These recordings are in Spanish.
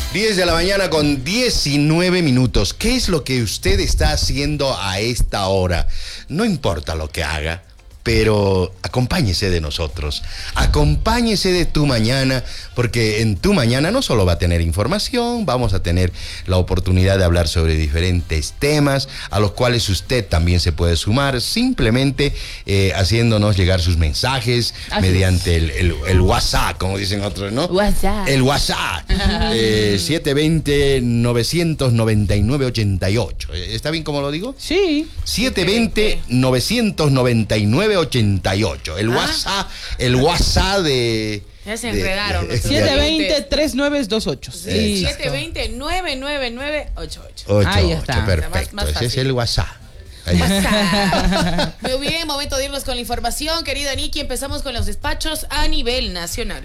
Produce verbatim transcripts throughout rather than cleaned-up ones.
diez de la mañana con diecinueve minutos. ¿Qué es lo que usted está haciendo a esta hora? No importa lo que haga, pero acompáñese de nosotros, acompáñese de Tu Mañana, porque en Tu Mañana no solo va a tener información, vamos a tener la oportunidad de hablar sobre diferentes temas a los cuales usted también se puede sumar, simplemente eh, haciéndonos llegar sus mensajes Así mediante el, el, el WhatsApp, como dicen otros, ¿no? WhatsApp. El WhatsApp. eh, siete dos cero, nueve nueve nueve, ocho ocho. ¿Está bien como lo digo? Sí. siete dos cero, nueve nueve nueve, ocho ocho. El ¿Ah? WhatsApp, el WhatsApp de... Ya se enredaron. siete dos cero, tres nueve dos ocho. Sí, siete dos cero, nueve nueve nueve, ocho ocho. Ahí está. Perfecto, más, más ese es el WhatsApp. WhatsApp. Muy bien, momento de irnos con la información, querida Nikki. Empezamos con los despachos a nivel nacional.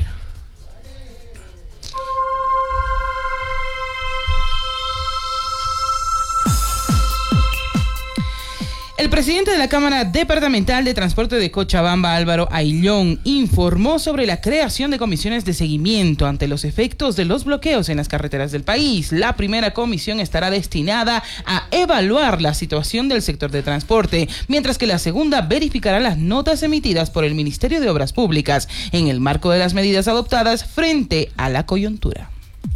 El presidente de la Cámara Departamental de Transporte de Cochabamba, Álvaro Ayllón, informó sobre la creación de comisiones de seguimiento ante los efectos de los bloqueos en las carreteras del país. La primera comisión estará destinada a evaluar la situación del sector de transporte, mientras que la segunda verificará las notas emitidas por el Ministerio de Obras Públicas en el marco de las medidas adoptadas frente a la coyuntura.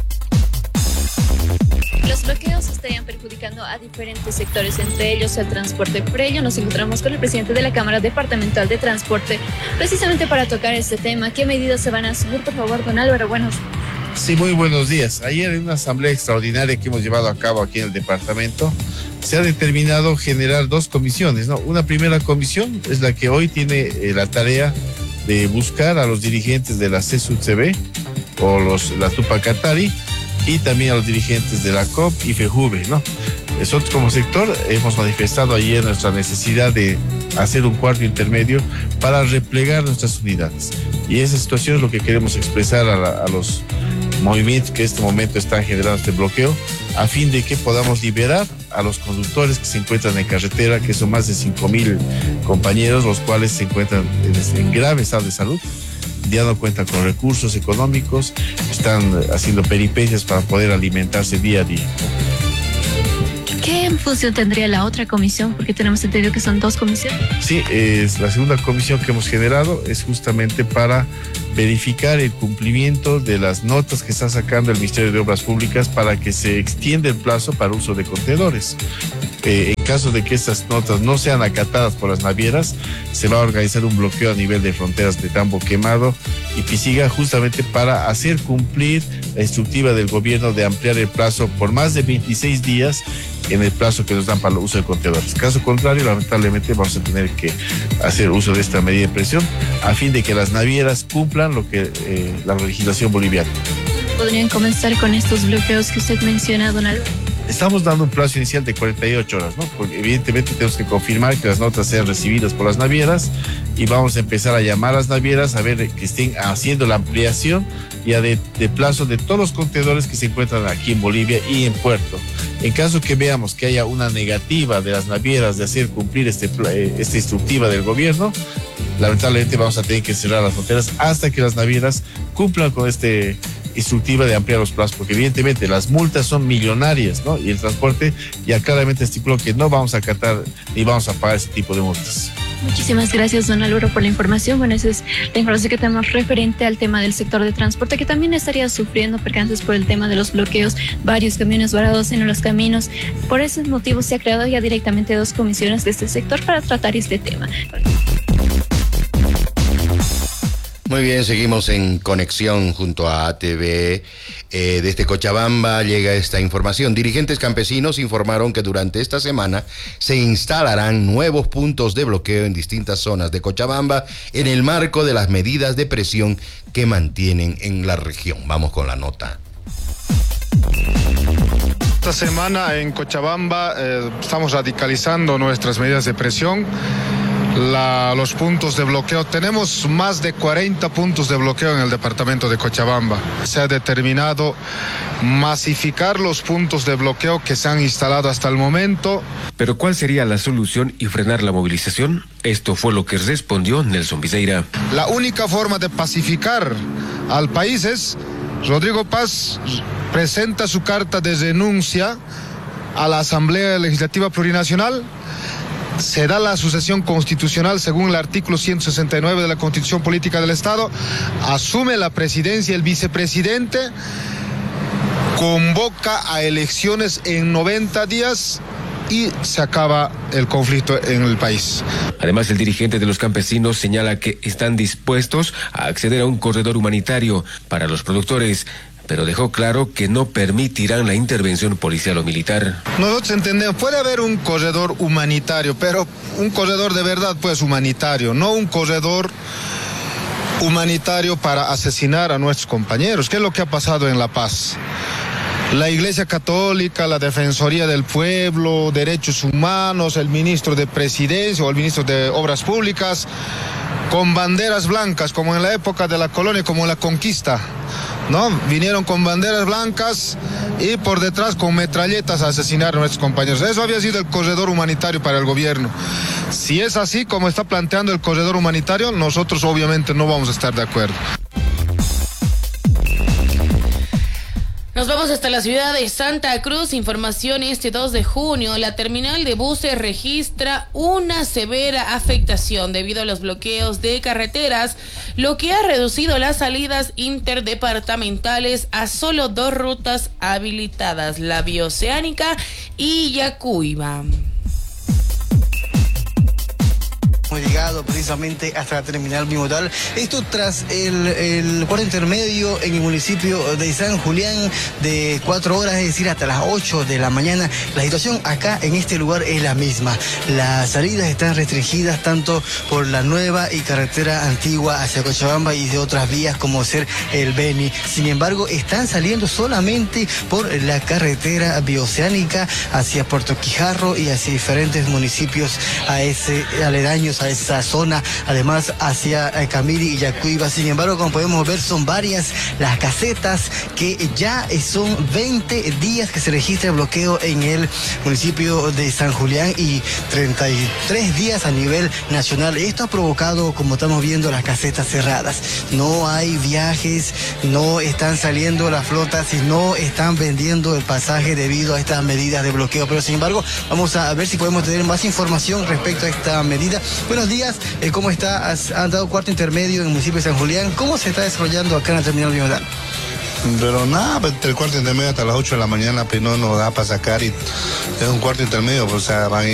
Los bloqueos estarían perjudicando a diferentes sectores, entre ellos el transporte. Por ello nos encontramos con el presidente de la Cámara Departamental de Transporte, precisamente para tocar este tema. ¿Qué medidas se van a asumir? Por favor, don Álvaro, buenos días. Sí, muy buenos días. Ayer en una asamblea extraordinaria que hemos llevado a cabo aquí en el departamento, se ha determinado generar dos comisiones, ¿no? Una primera comisión es la que hoy tiene eh, la tarea de buscar a los dirigentes de la C S U C B o los, la Tupac Katari, y también a los dirigentes de la C O P y FEJUVE, ¿no? Nosotros como sector hemos manifestado ayer nuestra necesidad de hacer un cuarto intermedio para replegar nuestras unidades. Y esa situación es lo que queremos expresar a, la, a los movimientos que en este momento están generando este bloqueo, a fin de que podamos liberar a los conductores que se encuentran en carretera, que son más de cinco mil compañeros, los cuales se encuentran en, en grave estado de salud. Ya no cuentan con recursos económicos, están haciendo peripecias para poder alimentarse día a día. ¿Qué función tendría la otra comisión? Porque tenemos entendido que son dos comisiones. Sí, es la segunda comisión que hemos generado es justamente para verificar el cumplimiento de las notas que está sacando el Ministerio de Obras Públicas para que se extienda el plazo para uso de contenedores. Eh, en caso de que estas notas no sean acatadas por las navieras, se va a organizar un bloqueo a nivel de fronteras de Tambo Quemado y Pisiga, justamente para hacer cumplir la instructiva del gobierno de ampliar el plazo por más de veintiséis días en el plazo que nos dan para el uso de contenedores. Caso contrario, lamentablemente vamos a tener que hacer uso de esta medida de presión a fin de que las navieras cumplan lo que eh, la legislación boliviana. ¿Podrían comenzar con estos bloqueos que usted menciona, don Álvaro? Estamos dando un plazo inicial de cuarenta y ocho horas, ¿no? Porque evidentemente tenemos que confirmar que las notas sean recibidas por las navieras y vamos a empezar a llamar a las navieras a ver que estén haciendo la ampliación ya de, de plazo de todos los contenedores que se encuentran aquí en Bolivia y en puerto. En caso que veamos que haya una negativa de las navieras de hacer cumplir este, esta instructiva del gobierno, lamentablemente vamos a tener que cerrar las fronteras hasta que las navieras cumplan con este instructiva de ampliar los plazos, porque evidentemente las multas son millonarias, ¿no? Y el transporte ya claramente estipuló que no vamos a acatar ni vamos a pagar ese tipo de multas. Muchísimas gracias, don Álvaro, por la información. Bueno, esa es la información que tenemos referente al tema del sector de transporte, que también estaría sufriendo percances por el tema de los bloqueos, varios camiones varados en los caminos. Por ese motivo se ha creado ya directamente dos comisiones de este sector para tratar este tema. Muy bien, seguimos en conexión junto a A T V. Eh, desde Cochabamba llega esta información. Dirigentes campesinos informaron que durante esta semana se instalarán nuevos puntos de bloqueo en distintas zonas de Cochabamba en el marco de las medidas de presión que mantienen en la región. Vamos con la nota. Esta semana en Cochabamba eh, estamos radicalizando nuestras medidas de presión. La, los puntos de bloqueo, tenemos más de cuarenta puntos de bloqueo en el departamento de Cochabamba. Se ha determinado masificar los puntos de bloqueo que se han instalado hasta el momento. Pero ¿cuál sería la solución y frenar la movilización? Esto fue lo que respondió Nelson Viseira. La única forma de pacificar al país es Rodrigo Paz presenta su carta de renuncia a la Asamblea Legislativa Plurinacional. Se da la sucesión constitucional según el artículo ciento sesenta y nueve de la Constitución Política del Estado. Asume la presidencia el vicepresidente. Convoca a elecciones en noventa días y se acaba el conflicto en el país. Además, el dirigente de los campesinos señala que están dispuestos a acceder a un corredor humanitario para los productores, pero dejó claro que no permitirán la intervención policial o militar. Nosotros entendemos, puede haber un corredor humanitario, pero un corredor de verdad pues humanitario, no un corredor humanitario para asesinar a nuestros compañeros. ¿Qué es lo que ha pasado en La Paz? La Iglesia Católica, la Defensoría del Pueblo, Derechos Humanos, el ministro de Presidencia o el ministro de Obras Públicas, con banderas blancas, como en la época de la colonia, como en la conquista, ¿no? Vinieron con banderas blancas y por detrás con metralletas a asesinar a nuestros compañeros. Eso había sido el corredor humanitario para el gobierno. Si es así como está planteando el corredor humanitario, nosotros obviamente no vamos a estar de acuerdo. Nos vamos hasta la ciudad de Santa Cruz. Información: este dos de junio, la terminal de buses registra una severa afectación debido a los bloqueos de carreteras, lo que ha reducido las salidas interdepartamentales a solo dos rutas habilitadas, la Bioceánica y Yacuiba. Hemos llegado precisamente hasta la terminal bimodal. Esto tras el, el cuarto intermedio en el municipio de San Julián de cuatro horas, es decir, hasta las ocho de la mañana. La situación acá en este lugar es la misma. Las salidas están restringidas tanto por la nueva y carretera antigua hacia Cochabamba y de otras vías como ser el Beni. Sin embargo, están saliendo solamente por la carretera bioceánica hacia Puerto Quijarro y hacia diferentes municipios a ese aledaños a esa zona, además hacia eh, Camiri y Yacuiba. Sin embargo, como podemos ver, son varias las casetas que ya son veinte días que se registra el bloqueo en el municipio de San Julián y treinta y tres días a nivel nacional. Esto ha provocado, como estamos viendo, las casetas cerradas. No hay viajes, no están saliendo las flotas y no están vendiendo el pasaje debido a estas medidas de bloqueo. Pero sin embargo, vamos a ver si podemos tener más información respecto a esta medida. Buenos días, eh, ¿cómo está? Has, han dado cuarto intermedio en el municipio de San Julián. ¿Cómo se está desarrollando acá en la terminal bimodal? Pero nada, pues, el cuarto intermedio hasta las ocho de la mañana, pues no nos da para sacar y es un cuarto intermedio, pues, o sea, van